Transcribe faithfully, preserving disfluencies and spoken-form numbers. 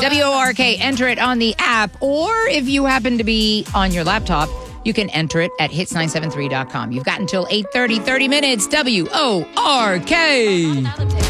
W O R K. Enter it on the app, or if you happen to be on your laptop, you can enter it at hits nine seven three dot com. You've got until eight thirty, thirty minutes. W O R K.